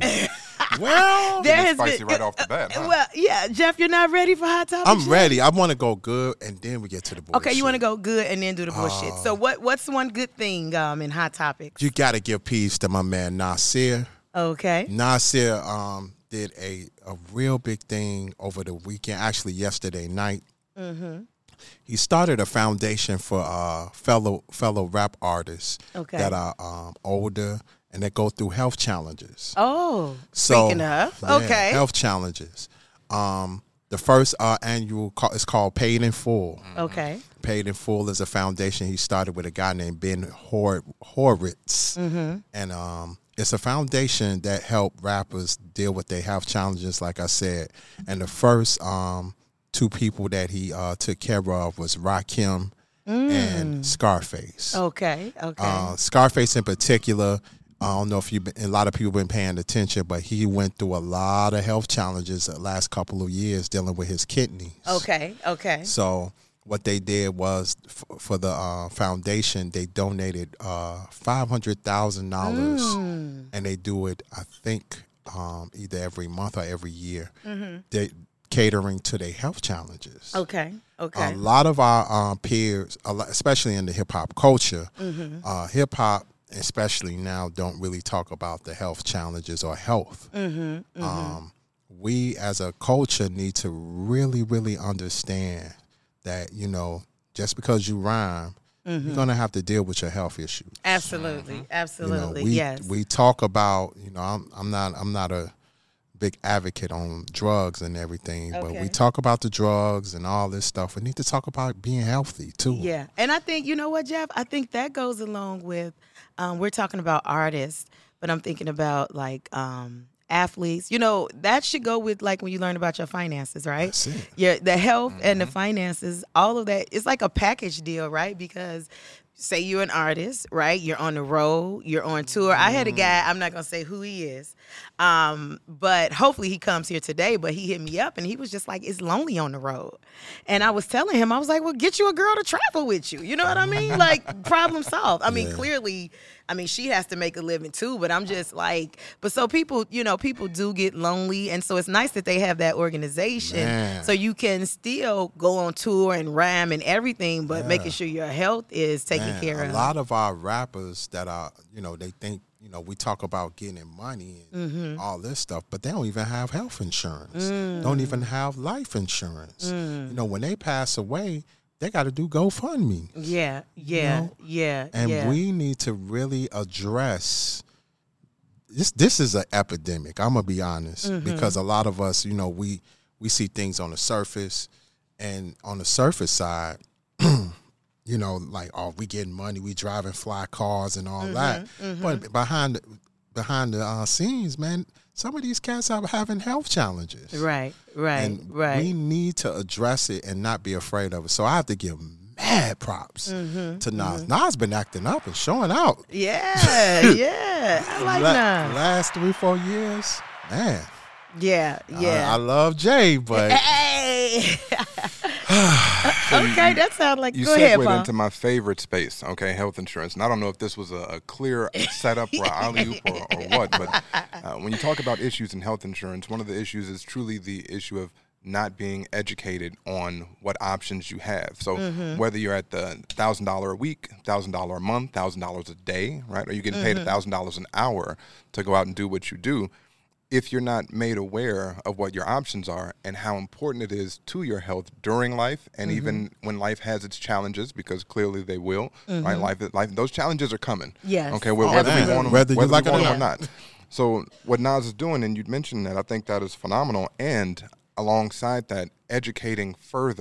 Well, There Getting has spicy been, right off the bat, huh? Well, yeah, Jeff, you're not ready for hot topics? I'm yet? ready. I want to go good, and then we get to the bullshit. Okay, you want to go good and then do the bullshit. Oh. So what? What's one good thing um, in hot topics? You got to give peace to my man Nasir. Okay. Nasir um, did a, a real big thing over the weekend, actually yesterday night. Mm-hmm. He started a foundation for uh, fellow fellow rap artists Okay. that are um, older and that go through health challenges. Oh, So, speaking of, yeah, okay. health challenges. Um, the first uh, annual call, is called Paid in Full. Okay. Paid in Full is a foundation he started with a guy named Ben Hor- Horowitz. Mm-hmm. And um, it's a foundation that help rappers deal with their health challenges, like I said. And the first um, two people that he uh, took care of was Rakim and Scarface. Okay. Okay. Uh, Scarface in particular, I don't know if you've been, a lot of people been paying attention, but he went through a lot of health challenges the last couple of years dealing with his kidneys. okay. Okay. So what they did was f- for the uh, foundation, they donated uh, five hundred thousand dollars, Mm. and they do it, I think, um, either every month or every year. Mm-hmm. They catering to their health challenges. Okay. Okay. A lot of our um, peers, a lot, especially in the hip hop culture, Mm-hmm. uh, hip hop, especially now, don't really talk about the health challenges or health. Mm-hmm. Mm-hmm. Um, we as a culture need to really, really understand that, you know, just because you rhyme, you're gonna have to deal with your health issues. Absolutely. You know, Absolutely. we yes. we talk about, you know, I'm I'm not I'm not a big advocate on drugs and everything, but Okay. we talk about the drugs and all this stuff. We need to talk about being healthy too. Yeah. And I think, you know what, Jeff? I think that goes along with, um, we're talking about artists, but I'm thinking about like um, athletes. You know, that should go with like when you learn about your finances, right? That's it. Yeah, the health and the finances, all of that. It's like a package deal, right? Because say you're an artist, right? You're on the road, you're on tour. I had a guy, I'm not going to say who he is, um, but hopefully he comes here today, but he hit me up and he was just like, it's lonely on the road. And I was telling him, I was like, well, get you a girl to travel with you. You know what I mean? Like, problem solved. I mean, Yeah. clearly, I mean, she has to make a living too, but I'm just like, but so people, you know, people do get lonely. And so it's nice that they have that organization Man. so you can still go on tour and rhyme and everything, but making sure your health is taken Man, care a of. lot of our rappers that are, you know, they think, you know, we talk about getting money and Mm-hmm. all this stuff, but they don't even have health insurance. Mm. Don't even have life insurance. You know, when they pass away, they got to do GoFundMe. Yeah, yeah, know? yeah, And yeah. we need to really address this. This is an epidemic. I'm gonna be honest, Mm-hmm. because a lot of us, you know, we we see things on the surface, and on the surface side, you know, like, oh, we getting money, we driving fly cars and all that. Mm-hmm, But behind the, behind the uh, scenes, man, some of these cats are having health challenges. Right, right, And right. we need to address it and not be afraid of it. So I have to give mad props Mm-hmm, to Nas. Nas been acting up and showing out. yeah, yeah. I like La- that. Last three, four years, man. Yeah, yeah. I, I love Jay, but Hey. okay, that sounds like. You Go ahead, segued Paul. into my favorite space, okay, health insurance. And I don't know if this was a, a clear setup or alley-oop or, or what, but uh, when you talk about issues in health insurance, one of the issues is truly the issue of not being educated on what options you have. So Mm-hmm. whether you're at the one thousand dollars a week, one thousand dollars a month, one thousand dollars a day, right, or you're getting paid Mm-hmm. one thousand dollars an hour to go out and do what you do, if you're not made aware of what your options are and how important it is to your health during life and Mm-hmm. even when life has its challenges, because clearly they will, right? Life, life, those challenges are coming. Mm-hmm. Yes. Okay, wh- whether we man. want them, Whether you whether like we it or want them not. or not. So what Nas is doing, and you'd mentioned that, I think that is phenomenal. And alongside that, educating further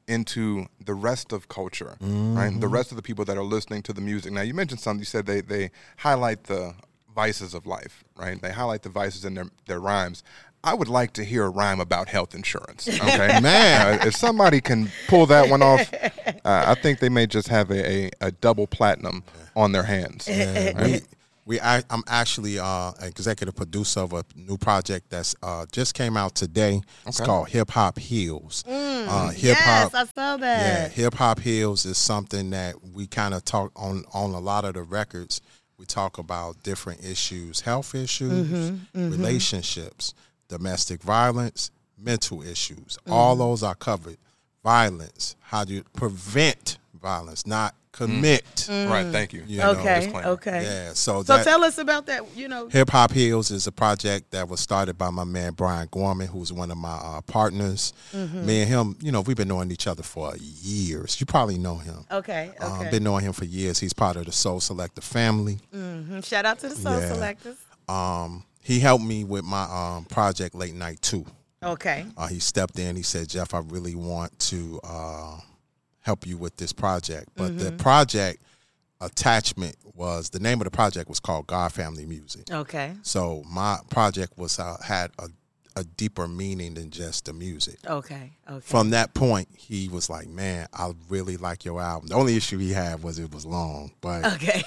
into the rest of culture, Mm-hmm. right? The rest of the people that are listening to the music. Now, you mentioned something. You said they, they highlight the vices of life, right? They highlight the vices in their, their rhymes. I would like to hear a rhyme about health insurance, okay? Man. Uh, if somebody can pull that one off, uh, I think they may just have a, a, a double platinum on their hands. Yeah, right? we, we, I, I'm actually uh, executive producer of a new project that's uh, just came out today. It's Okay. called Hip Hop Heals. Uh, hip Yes, hop. I saw Yeah, that. Hip Hop Heals is something that we kind of talk on on a lot of the records. We talk about different issues, health issues, Mm-hmm, relationships, domestic violence, mental issues. Mm-hmm. All those are covered. Violence, how do you prevent violence, not commit. Right, thank you. You know, Okay, disclaimer. okay. Yeah, so, So that, tell us about that. You know, Hip Hop Heals is a project that was started by my man Brian Gorman, who's one of my uh, partners. Mm-hmm. Me and him, you know, we've been knowing each other for years. You probably know him. okay, okay. Uh, been knowing him for years. He's part of the Soul Selector family. Mhm. Shout out to the Soul Yeah. Selectors. Um, he helped me with my um, project Late Night two. Okay. Uh, he stepped in. He said, "Jeff, I really want to uh, help you with this project." But the project attachment was the name of the project was called God Family Music. Okay. So my project was uh, had a, a deeper meaning than just the music. Okay. Okay. From that point, he was like, "Man, I really like your album." The only issue he had was it was long, but Okay.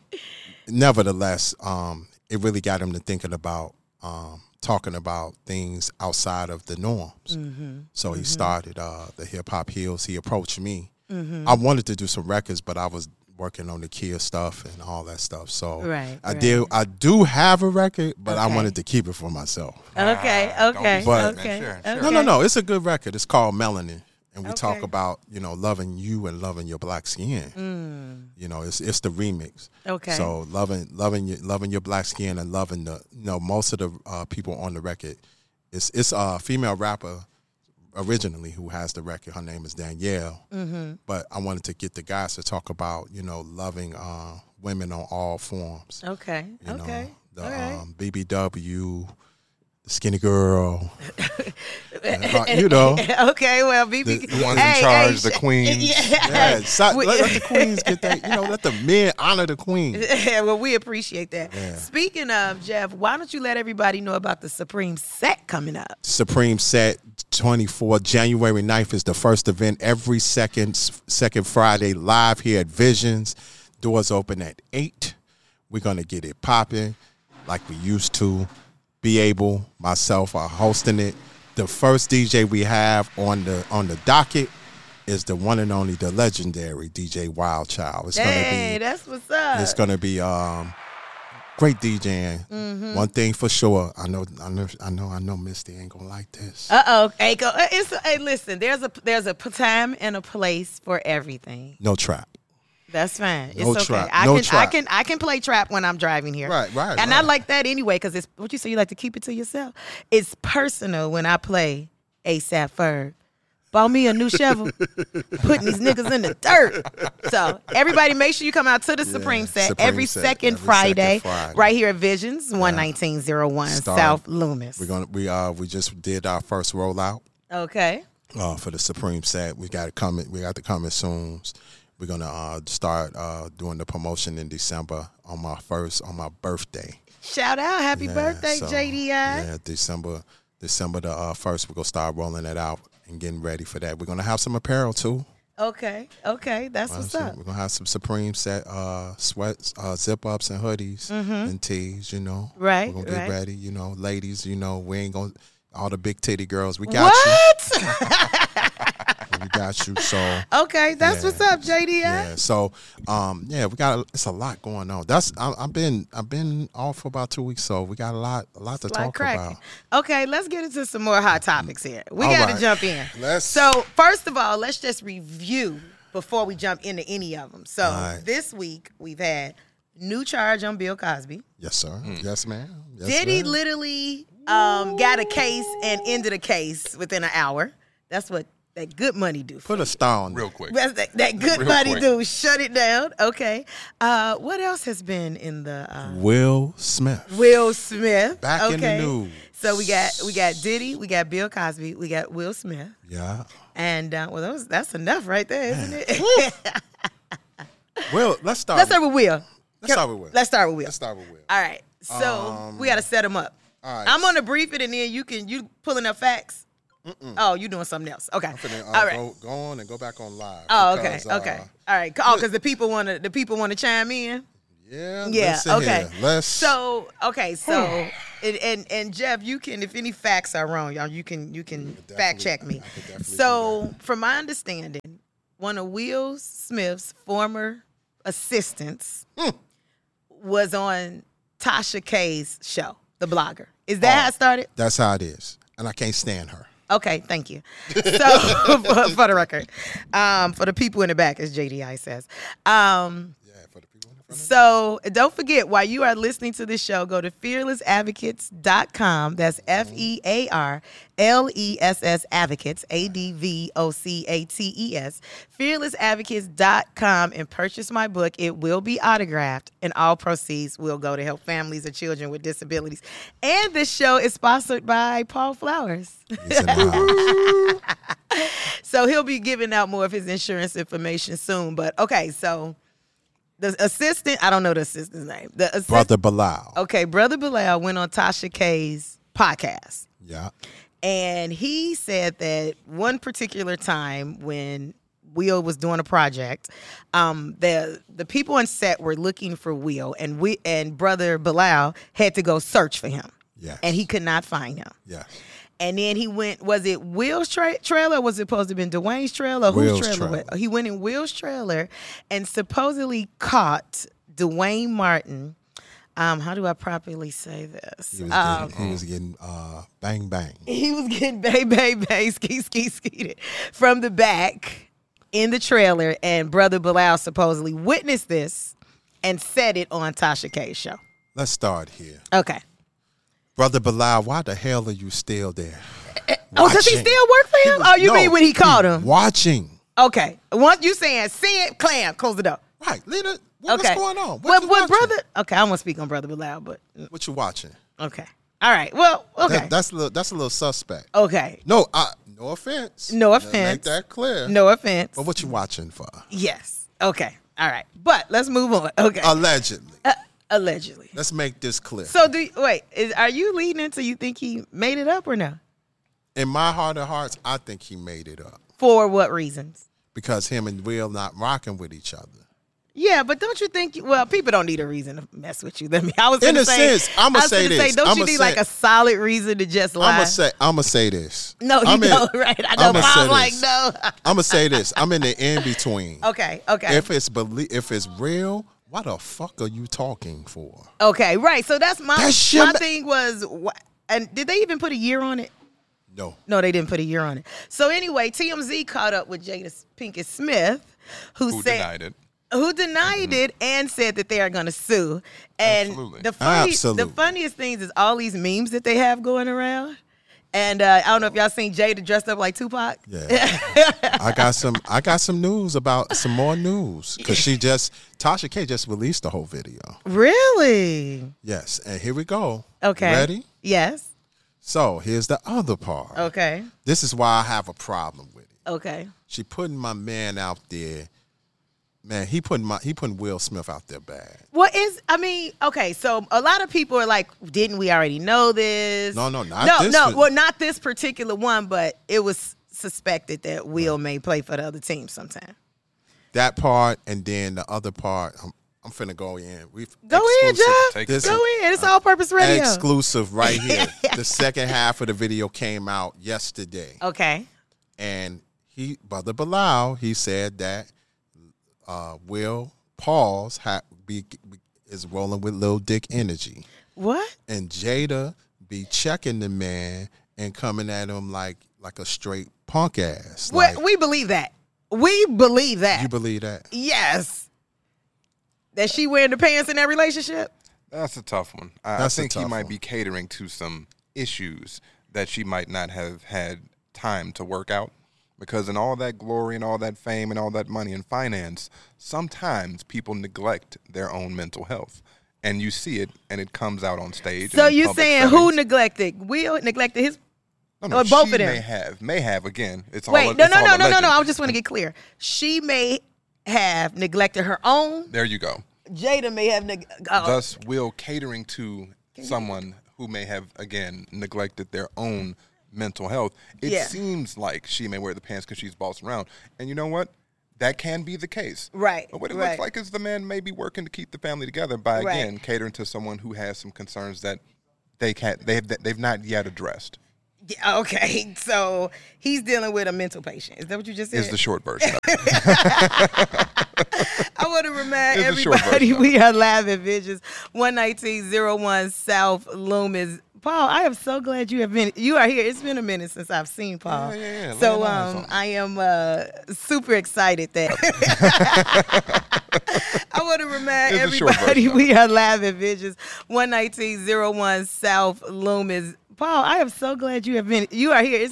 nevertheless, um, it really got him to thinking about um, talking about things outside of the norms. Mm-hmm. So he started uh, the Hip Hop Heals. He approached me. Mm-hmm. I wanted to do some records, but I was working on the Kia stuff and all that stuff. So Right, I right. did. I do have a record, but I Okay. wanted to keep it for myself. Okay. Don't be Okay. But- okay. Sure, okay. sure. No, no, no. It's a good record. It's called Melanin, and we talk Okay. about you know loving you and loving your black skin. You know, it's it's the remix. Mm. Okay. So loving loving your loving your black skin and loving the you know most of the uh, people on the record. It's it's a female rapper originally who has the record. Her name is Danielle. Mm-hmm. But I wanted to get the guys to talk about you know loving uh, women on all forms. Okay. You Okay. know, the All right. um, B B W, the skinny girl. uh, you know. Okay. Well, B B. The- The ones Hey, in charge, hey, the queens. Yeah. Yeah, so, We- let, let the queens get that. You know, let the men honor the queen. well, we appreciate that. Yeah. Speaking of Jeff, why don't you let everybody know about the Supreme set coming up? Supreme Set twenty-four, January ninth is the first event. Every second second Friday live here at Visions. Doors open at eight. We're gonna get it popping like we used to. Be able, myself are hosting it. The first D J we have on the on the docket is the one and only, the legendary D J Wild Child. It's Hey, gonna be that's what's up. It's gonna be um, great DJing. Mm-hmm. One thing for sure, I know, I know, I know, I know, Misty ain't gonna like this. Uh oh. Hey, go. uh, It's hey. Listen, there's a there's a p- time and a place for everything. No trap. That's fine. It's No okay. trap. I No can trap. I can I can play trap when I'm driving here. Right, right, And I right. like that anyway because it's what you say. You like to keep it to yourself. It's personal when I play ASAP Ferg. Bought me a new shovel, putting these niggas in the dirt. So everybody, make sure you come out to the Supreme Set Supreme every Set, second every Friday, second Friday. right here at Visions, one nineteen oh one Star- South Loomis. We're gonna we uh we just did our first rollout Okay. uh for the Supreme Set. We got it coming. We got to coming soon. We're gonna uh start uh doing the promotion in December on my first on my birthday. Shout out, happy Yeah, birthday, so, J D I. Yeah, December December the uh, first. We're gonna start rolling it out and getting ready for that. We're gonna have some apparel too. Okay, okay, that's what's So up. We're gonna have some Supreme Set uh, sweats, uh, zip ups, and hoodies and tees. You know, Mm-hmm. Right, We're gonna get right. ready. You know, ladies. You know, we ain't gonna all the big titty girls. We got What? you. We got you. So Okay, that's Yeah. what's up, J D I. yeah. So um, yeah, we got it's a lot going on. That's I, I've been I've been off for about two weeks, so we got a lot a lot to Like talk cracking. about. Okay, let's get into some more hot topics here. We All got to right. jump in. Let's- So first of all, let's just review before we jump into any of them. So All right. this week we've had new charge on Bill Cosby. Yes, sir. Yes, ma'am. Yes, Did he ma'am. literally um, got a case and ended a case within an hour? That's what that good money do. For Put a star on Real it. quick. That's that, that good Real money quick. do. Shut it down. Okay. Uh, what else has been in the uh, Will Smith. Will Smith? Back okay. in the news. So we got we got Diddy, we got Bill Cosby, we got Will Smith. Yeah. And uh, well, that was, that's enough right there, isn't it? Well, let's start. Let's start with Will. Let's start with Will. Let's start with Will. Let's start with Will. All right. So Um, we got to set him up. all right. I'm gonna brief it, and then you can you pulling up facts. Mm-mm. Oh, you doing something else? Okay. Finna, uh, All right. Go, go on and go back on live. Oh, because, okay. uh, Okay. All right. Oh, because the people want to the people want to chime in. Yeah. Yeah. Listen Okay. Here. Let's. So okay. So and, and and Jeff, you can if any facts are wrong, y'all, you can you can could fact check definitely- me. I could definitely So from my understanding, one of Will Smith's former assistants Hmm. was on Tasha K's show, the blogger. Is that Oh. how it started? That's how it is, and I can't stand her. Okay, thank you. So, for, for the record, um, for the people in the back, as J D I says. Um, Yeah, for the people in the front. so, don't forget, while you are listening to this show, go to fearless advocates dot com. That's F E A R L E S S Advocates, A D V O C A T E S, fearless advocates dot com, and purchase my book. It will be autographed, and all proceeds will go to help families of children with disabilities. And this show is sponsored by Paul Flowers. He's in the house. So he'll be giving out more of his insurance information soon. But okay, so the assistant, I don't know the assistant's name. The assist- Brother Bilal. Okay, Brother Bilal went on Tasha K's podcast. Yeah. And he said that one particular time when Will was doing a project, um, the the people on set were looking for Will, and we and Brother Bilal had to go search for him. Yes. And he could not find him. Yes. And then he went, was it Will's tra- trailer or was it supposed to have been Dwayne's trailer? Or whose Will's trailer? trailer. was- He went in Will's trailer and supposedly caught Dwayne Martin. Um, how do I properly say this? He was Um, getting, he was getting uh, bang bang. he was getting bang, bang, bang, ski, ski, ski from the back in the trailer. And Brother Bilal supposedly witnessed this and said it on Tasha K's show. Let's start here. Okay. Brother Bilal, why the hell are you still there? Oh, does he Watching. still work for him? was- Oh, you no, mean when he called he him? Watching. Okay. Once you saying send, clam, close the door. Right. Leader, what, Okay. what's going on? What, What, you what watching? brother? Okay, I won't speak on Brother Bilal, but What you watching? okay. All right. Well, okay. That, that's a little, that's a little suspect. okay. No, I, no offense. No Let's offense. Make that clear. No offense. But what you watching for? Yes. Okay. All right. But let's move on. Okay. Allegedly. Uh, allegedly. Let's make this clear. So do you, wait, is are you leading into you think he made it up or no? In my heart of hearts, I think he made it up For what reasons? because him and Will not rocking with each other. Yeah, but don't you think? Well, people don't need a reason to mess with you. Let me. I was In gonna a say, sense, I'ma I was say gonna this. Don't I'ma you need say- like a solid reason to just lie? I'm gonna say I'm gonna say this. no, you I'm in- don't. Right? I know. I'ma Paul's say like this. no. I'm gonna say this. I'm in the in between. Okay. Okay. If it's belie- if it's real, why the fuck are you talking for? Okay, right. So that's my That's your my ma- thing was, wh- and did they even put a year on it? No. No, they didn't put a year on it. So anyway, T M Z caught up with Jada Pinkett Smith, who, Who said denied it? who denied it and said that they are going to sue. And Absolutely. the funny, Absolutely. the funniest things is all these memes that they have going around. And uh, I don't know if y'all seen Jada dressed up like Tupac. Yeah. I got some I got some news about some more news because she just Tasha K just released the whole video. Really? Yes, and here we go. Okay. Ready? Yes. So here's the other part. Okay. This is why I have a problem with it. Okay. She putting my man out there. Man, he putting my he putting Will Smith out there bad. What is? I mean, okay. So a lot of people are like, "Didn't we already know this?" No, no, not no, this no. one. Well, not this particular one, but it was suspected that Will may play for the other team sometime. That part and then the other part. I'm I'm finna go in. We Go in, Jeff. Take This Go is in. It's all-purpose radio. exclusive right here. The second half of the video came out yesterday, Okay. and he Brother Bilal he said that uh, Will Pauls ha- be, be is rolling with Lil Dick energy, What? and Jada be checking the man and coming at him like like a straight punk ass. We, Like, we believe that. We believe that. you believe that? Yes. That she wearing the pants in that relationship? That's a tough one. I, I That's a think he tough might one. be catering to some issues that she might not have had time to work out. Because in all that glory and all that fame and all that money and finance, sometimes people neglect their own mental health. And you see it, and it comes out on stage. So and in you public saying who settings. neglected? Will neglected his No, no, Or both she of them? may have. May have, again. It's all Wait, no, it's no, all no, no, no, alleged. no. I just want to get clear. She may have neglected her own. There you go. Jada may have neg- uh, Thus, will catering to someone who may have, again, neglected their own mental health. It Yeah. seems like she may wear the pants because she's bossing around. And you know what? That can be the case. Right, But what it right. looks like is the man may be working to keep the family together by, Right. again, catering to someone who has some concerns that they can't, they've, they've not yet addressed, Yeah, okay, so he's dealing with a mental patient. Is that what you just said? is the short version of it. I want to remind It's a short everybody version of we are live at Visions, one nineteen oh one South Loomis. Paul, I am so glad you have been. You are here. It's been a minute since I've seen Paul. Yeah, yeah, yeah. So Lay eyes um, on him. I am uh, super excited that. I want to remind It's a short everybody version of we are live at Visions, one nineteen oh one South Loomis. Paul, I am so glad you have been. You are here. It's